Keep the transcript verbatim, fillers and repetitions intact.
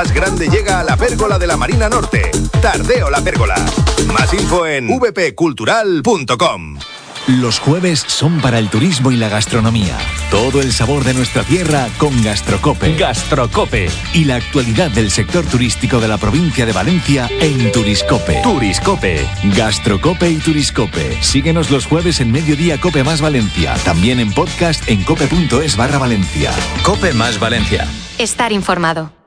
más grande llega a la Pérgola de la Marina Norte. Tardeo La Pérgola. Más info en v p cultural punto com. Los jueves son para el turismo y la gastronomía. Todo el sabor de nuestra tierra con Gastrocope. Gastrocope. Y la actualidad del sector turístico de la provincia de Valencia en Turiscope. Turiscope. Gastrocope y Turiscope. Síguenos los jueves en Mediodía Cope Más Valencia. También en podcast en cope punto es barra Valencia. Cope Más Valencia. Estar informado.